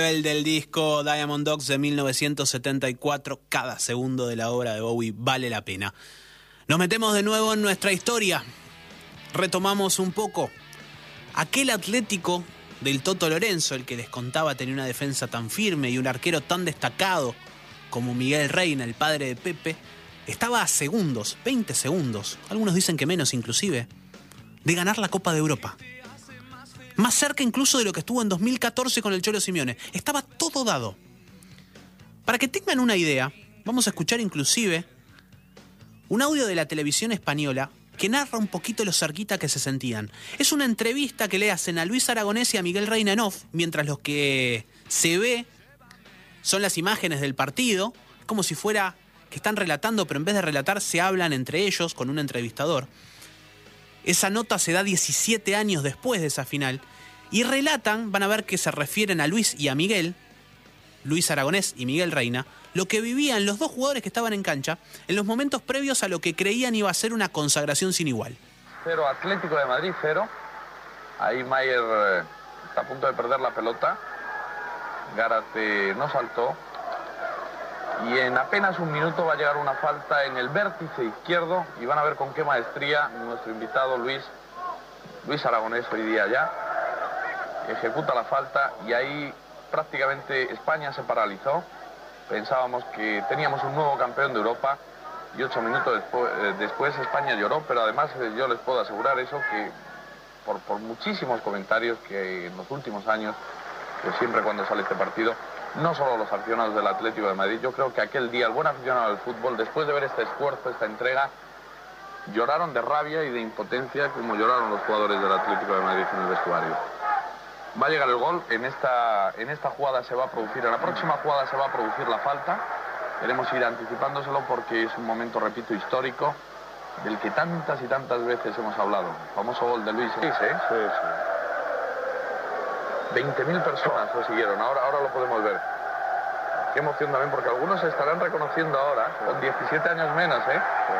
El del disco Diamond Dogs de 1974, cada segundo de la obra de Bowie vale la pena. Nos metemos de nuevo en nuestra historia. Retomamos un poco aquel Atlético del Toto Lorenzo, el que les contaba tenía una defensa tan firme y un arquero tan destacado como Miguel Reina, el padre de Pepe. Estaba a segundos, 20 segundos, algunos dicen que menos inclusive, de ganar la Copa de Europa. Más cerca incluso de lo que estuvo en 2014 con el Cholo Simeone. Estaba todo dado. Para que tengan una idea, vamos a escuchar inclusive un audio de la televisión española que narra un poquito lo cerquita que se sentían. Es una entrevista que le hacen a Luis Aragonés y a Miguel Reina en off, mientras lo que se ve son las imágenes del partido, como si fuera que están relatando, pero en vez de relatar se hablan entre ellos con un entrevistador. Esa nota se da 17 años después de esa final y relatan, van a ver que se refieren a Luis y a Miguel, Luis Aragonés y Miguel Reina, lo que vivían los dos jugadores que estaban en cancha en los momentos previos a lo que creían iba a ser una consagración sin igual. 0 Atlético de Madrid, 0. Ahí Mayer está a punto de perder la pelota. Gárate no saltó. Y en apenas un minuto va a llegar una falta en el vértice izquierdo y van a ver con qué maestría nuestro invitado Luis Aragonés hoy día ya ejecuta la falta y ahí prácticamente España se paralizó. Pensábamos que teníamos un nuevo campeón de Europa y 8 minutos después España lloró, pero además yo les puedo asegurar eso, que por muchísimos comentarios que en los últimos años, pues siempre cuando sale este partido, no solo los aficionados del Atlético de Madrid, yo creo que aquel día el buen aficionado del fútbol, después de ver este esfuerzo, esta entrega, lloraron de rabia y de impotencia como lloraron los jugadores del Atlético de Madrid en el vestuario. Va a llegar el gol, en esta jugada se va a producir, en la próxima jugada se va a producir la falta. Queremos ir anticipándoselo porque es un momento, repito, histórico, del que tantas y tantas veces hemos hablado. El famoso gol de Luis, ¿eh? Sí. 20.000 personas lo siguieron, ahora lo podemos ver. Qué emoción también, porque algunos se estarán reconociendo ahora, con 17 años menos, ¿eh?